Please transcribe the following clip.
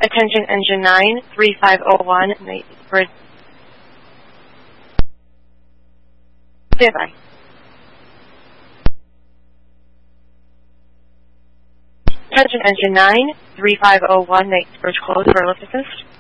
Attention engine 9, 3501, bridge. Stand by. Attention engine 9, 3501, bridge closed for lift assist.